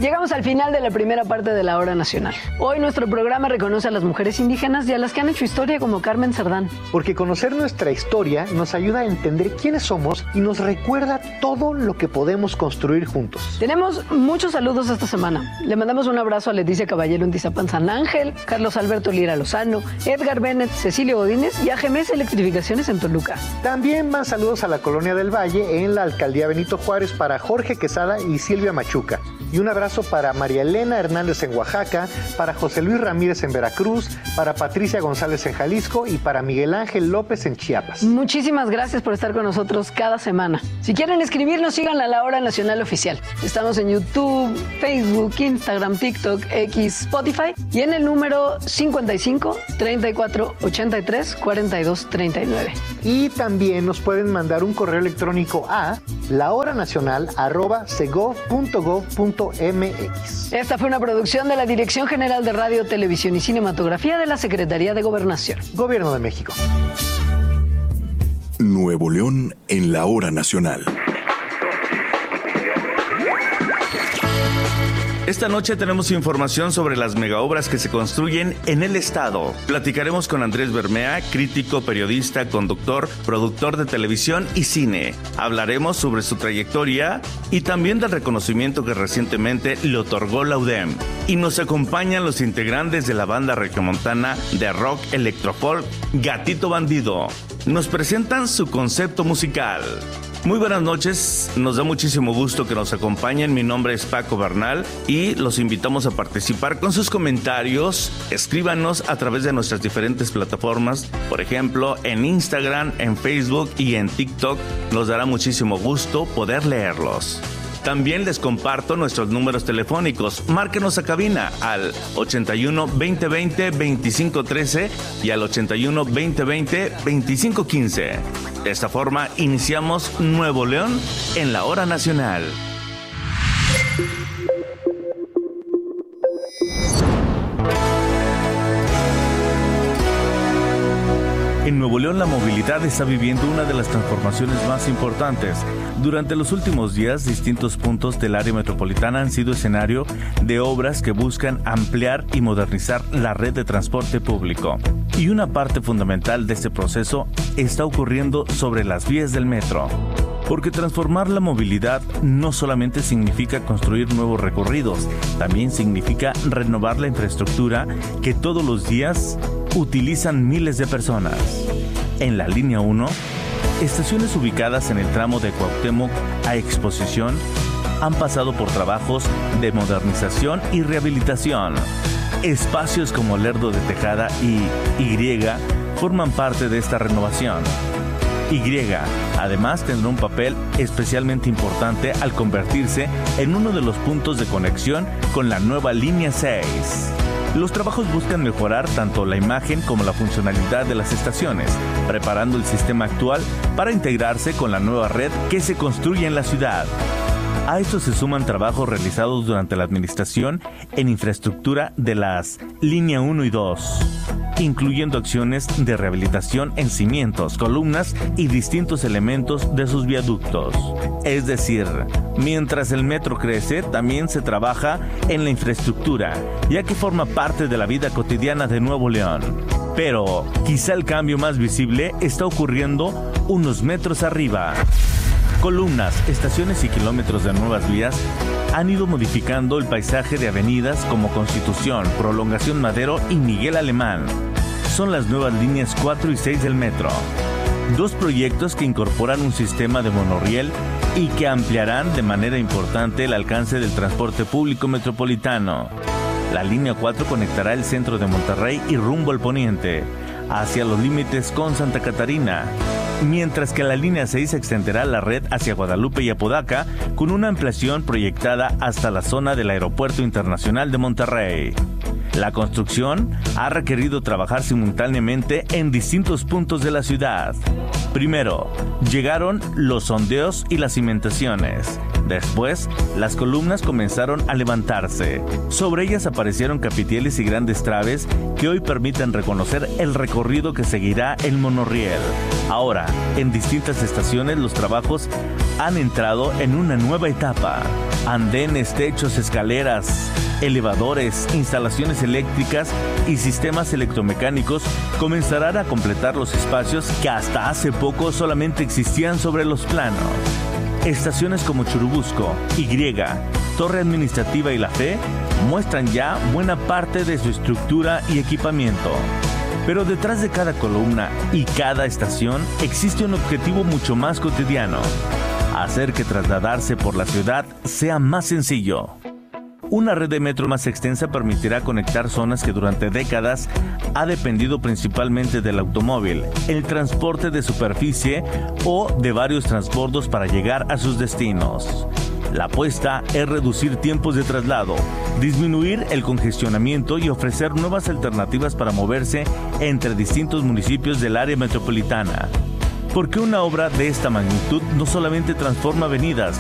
Llegamos al final de la primera parte de la Hora Nacional. Hoy nuestro programa reconoce a las mujeres indígenas y a las que han hecho historia como Carmen Cerdán. Porque conocer nuestra historia nos ayuda a entender quiénes somos y nos recuerda todo lo que podemos construir juntos. Tenemos muchos saludos esta semana. Le mandamos un abrazo a Leticia Caballero en Tizapán San Ángel, Carlos Alberto Lira Lozano, Edgar Bennett, Cecilio Godínez y a GMS Electrificaciones en Toluca. También más saludos a la Colonia del Valle en la Alcaldía Benito Juárez para Jorge Quesada y Silvia Machuca. Y un abrazo para María Elena Hernández en Oaxaca, para José Luis Ramírez en Veracruz, para Patricia González en Jalisco y para Miguel Ángel López en Chiapas. Muchísimas gracias por estar con nosotros cada semana. Si quieren escribirnos, sigan a La Hora Nacional Oficial. Estamos en YouTube, Facebook, Instagram, TikTok, X, Spotify y en el número 55 34 83 42 39. Y también nos pueden mandar un correo electrónico a lahoranacional@segov.gov.mx. Esta fue una producción de la Dirección General de Radio, Televisión y Cinematografía de la Secretaría de Gobernación. Gobierno de México. Nuevo León en la Hora Nacional. Esta noche tenemos información sobre las megaobras que se construyen en el estado. Platicaremos con Andrés Bermea, crítico, periodista, conductor, productor de televisión y cine. Hablaremos sobre su trayectoria y también del reconocimiento que recientemente le otorgó la UDEM. Y nos acompañan los integrantes de la banda regiomontana de rock electrofolk Gatito Bandido. Nos presentan su concepto musical. Muy buenas noches, nos da muchísimo gusto que nos acompañen. Mi nombre es Paco Bernal y los invitamos a participar con sus comentarios. Escríbanos a través de nuestras diferentes plataformas, por ejemplo, en Instagram, en Facebook y en TikTok. Nos dará muchísimo gusto poder leerlos. También les comparto nuestros números telefónicos. Márquenos a cabina al 81 2020 2513 y al 81 2020 2515. De esta forma iniciamos Nuevo León en la Hora Nacional. En Nuevo León la movilidad está viviendo una de las transformaciones más importantes. Durante los últimos días, distintos puntos del área metropolitana han sido escenario de obras que buscan ampliar y modernizar la red de transporte público. Y una parte fundamental de este proceso está ocurriendo sobre las vías del metro. Porque transformar la movilidad no solamente significa construir nuevos recorridos, también significa renovar la infraestructura que todos los días utilizan miles de personas. En la línea 1, estaciones ubicadas en el tramo de Cuauhtémoc a Exposición han pasado por trabajos de modernización y rehabilitación. Espacios como Lerdo de Tejada y Y forman parte de esta renovación. Y, además, tendrá un papel especialmente importante al convertirse en uno de los puntos de conexión con la nueva línea 6. Los trabajos buscan mejorar tanto la imagen como la funcionalidad de las estaciones, preparando el sistema actual para integrarse con la nueva red que se construye en la ciudad. A esto se suman trabajos realizados durante la administración en infraestructura de las línea 1 y 2, incluyendo acciones de rehabilitación en cimientos, columnas y distintos elementos de sus viaductos. Es decir, mientras el metro crece, también se trabaja en la infraestructura, ya que forma parte de la vida cotidiana de Nuevo León. Pero quizá el cambio más visible está ocurriendo unos metros arriba. Columnas, estaciones y kilómetros de nuevas vías han ido modificando el paisaje de avenidas como Constitución, Prolongación Madero y Miguel Alemán. Son las nuevas líneas 4 y 6 del metro. Dos proyectos que incorporan un sistema de monorriel y que ampliarán de manera importante el alcance del transporte público metropolitano. La línea 4 conectará el centro de Monterrey y rumbo al poniente, hacia los límites con Santa Catarina, mientras que la línea 6 extenderá la red hacia Guadalupe y Apodaca con una ampliación proyectada hasta la zona del Aeropuerto Internacional de Monterrey. La construcción ha requerido trabajar simultáneamente en distintos puntos de la ciudad. Primero, llegaron los sondeos y las cimentaciones. Después, las columnas comenzaron a levantarse. Sobre ellas aparecieron capiteles y grandes traves que hoy permiten reconocer el recorrido que seguirá el monorriel. Ahora, en distintas estaciones, los trabajos han entrado en una nueva etapa. Andenes, techos, escaleras, elevadores, instalaciones eléctricas y sistemas electromecánicos comenzarán a completar los espacios que hasta hace poco solamente existían sobre los planos. Estaciones como Churubusco, Y, Torre Administrativa y La Fe muestran ya buena parte de su estructura y equipamiento. Pero detrás de cada columna y cada estación existe un objetivo mucho más cotidiano: hacer que trasladarse por la ciudad sea más sencillo. Una red de metro más extensa permitirá conectar zonas que durante décadas ha dependido principalmente del automóvil, el transporte de superficie o de varios transbordos para llegar a sus destinos. La apuesta es reducir tiempos de traslado, disminuir el congestionamiento y ofrecer nuevas alternativas para moverse entre distintos municipios del área metropolitana. Porque una obra de esta magnitud no solamente transforma avenidas,